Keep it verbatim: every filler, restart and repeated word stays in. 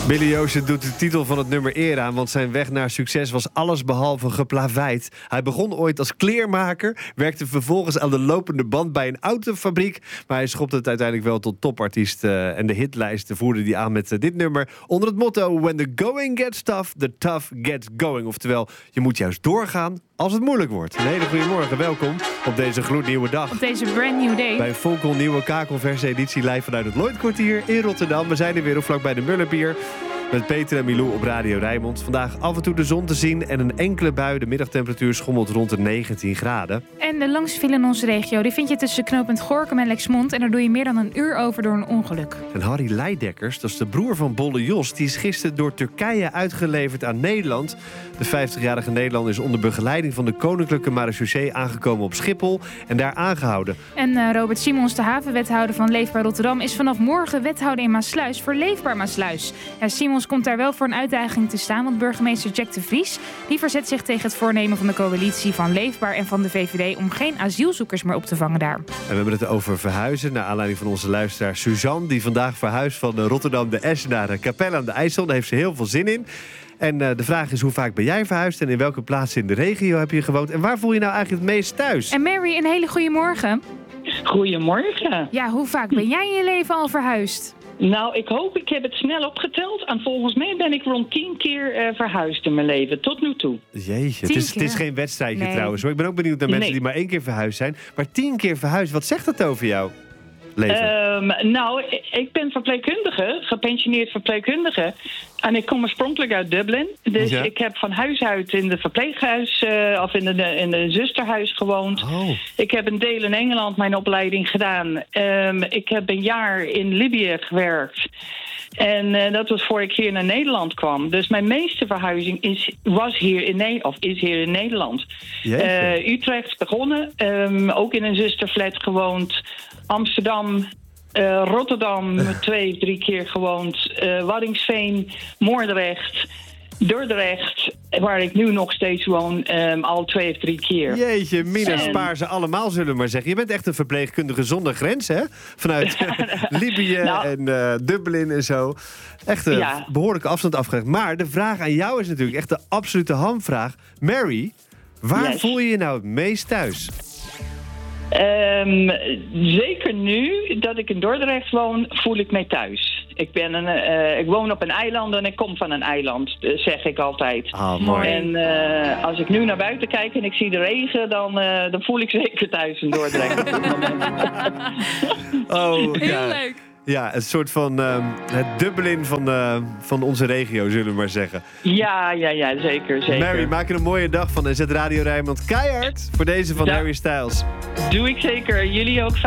Billy Ocean doet de titel van het nummer eer aan, want zijn weg naar succes was allesbehalve geplaveid. Hij begon ooit als kleermaker, werkte vervolgens aan de lopende band bij een autofabriek, maar hij schopte het uiteindelijk wel tot topartiest uh, en de hitlijsten voerden die aan met uh, dit nummer onder het motto When the going gets tough, the tough gets going. Oftewel, je moet juist doorgaan als het moeilijk wordt. Een hele goede morgen, welkom op deze gloednieuwe dag. Op deze brand new day. Bij Volkel Nieuwe Kakelverse editie live vanuit het Lloydkwartier in Rotterdam. We zijn er weer op vlakbij de Mullenbier. Met Peter en Milou op Radio Rijnmond. Vandaag af en toe de zon te zien en een enkele bui. De middagtemperatuur schommelt rond de negentien graden. En de langste file in onze regio die vind je tussen knooppunt Gorinchem en Lexmond. En daar doe je meer dan een uur over door een ongeluk. En Harry Leidekkers, dat is de broer van Bolle Jos, die is gisteren door Turkije uitgeleverd aan Nederland. De vijftigjarige Nederlander is onder begeleiding van de Koninklijke Marechaussee aangekomen op Schiphol en daar aangehouden. En uh, Robert Simons, de havenwethouder van Leefbaar Rotterdam, is vanaf morgen wethouder in Maassluis voor Leefbaar Maassluis. Ja, Simons komt daar wel voor een uitdaging te staan, want burgemeester Jack de Vries die verzet zich tegen het voornemen van de coalitie van Leefbaar en van de V V D om geen asielzoekers meer op te vangen daar. En we hebben het over verhuizen, naar aanleiding van onze luisteraar Suzanne, die vandaag verhuist van Rotterdam de Esch naar Capelle aan de IJssel. Daar heeft ze heel veel zin in. En uh, de vraag is, hoe vaak ben jij verhuisd en in welke plaats in de regio heb je gewoond? En waar voel je nou eigenlijk het meest thuis? En Mary, een hele goede morgen. Goedemorgen. Ja, hoe vaak ben jij in je leven al verhuisd? Nou, ik hoop, ik heb het snel opgeteld. En volgens mij ben ik rond tien keer uh, verhuisd in mijn leven, tot nu toe. Jeetje, het is, het is geen wedstrijdje nee. trouwens hoor. Ik ben ook benieuwd naar mensen Nee. die maar één keer verhuisd zijn. Maar tien keer verhuisd, wat zegt dat over jou? Leven? Um, nou, ik ben verpleegkundige, gepensioneerd verpleegkundige. En ik kom oorspronkelijk uit Dublin. Dus Ja. ik heb van huis uit in de verpleeghuis uh, of in de, in de zusterhuis gewoond. Oh. Ik heb een deel in Engeland mijn opleiding gedaan. Um, ik heb een jaar in Libië gewerkt. En uh, dat was voor ik hier naar Nederland kwam. Dus mijn meeste verhuizing is, was hier in, ne- of is hier in Nederland. Uh, Utrecht begonnen, um, ook in een zusterflat gewoond. Amsterdam, uh, Rotterdam, twee, drie keer gewoond. Uh, Waddinxveen, Moordrecht, Dordrecht, waar ik nu nog steeds woon, um, al twee of drie keer. Jeetje, Mina, En- spaar ze allemaal, zullen we maar zeggen. Je bent echt een verpleegkundige zonder grens, hè? Vanuit Libië Nou. en uh, Dublin en zo. Echt een Ja. behoorlijke afstand afgelegd. Maar de vraag aan jou is natuurlijk echt de absolute hamvraag. Mary, waar Yes. voel je je nou het meest thuis? Um, zeker nu dat ik in Dordrecht woon, voel ik mij thuis. Ik, ben een, uh, ik woon op een eiland en ik kom van een eiland, uh, zeg ik altijd. Ah, mooi. En uh, als ik nu naar buiten kijk en ik zie de regen, dan, uh, dan voel ik zeker thuis in Dordrecht. op dit moment. Oh, Heel ja. leuk. Ja, een soort van um, het Dublin van, uh, van onze regio, zullen we maar zeggen. Ja, ja, ja, zeker, zeker. Mary, maak er een mooie dag van en zet Radio Rijnmond keihard voor deze van Ja. Harry Styles. Doe ik zeker. Jullie ook.